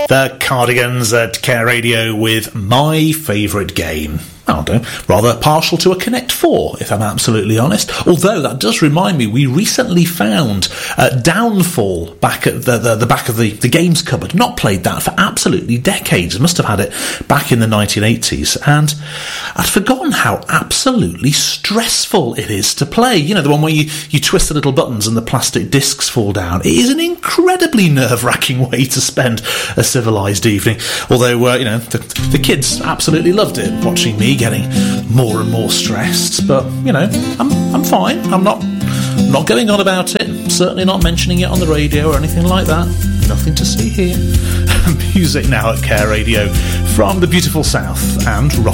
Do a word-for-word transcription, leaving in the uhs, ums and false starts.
The Cardigans at Care Radio with My Favourite Game. I don't know, rather partial to a Connect four, if I'm absolutely honest. Although, that does remind me, we recently found uh, Downfall back at the, the, the back of the, the games cupboard. Not played that for absolutely decades. Must have had it back in the nineteen eighties. And I'd forgotten how absolutely stressful it is to play. You know, the one where you, you twist the little buttons and the plastic discs fall down. It is an incredibly nerve-wracking way to spend a civilised evening. Although, uh, you know, the, the kids absolutely loved it, watching me getting more and more stressed, but you know, I'm I'm fine. I'm not not going on about it. Certainly not mentioning it on the radio or anything like that. Nothing to see here. Music now at Care Radio from the beautiful South and rock.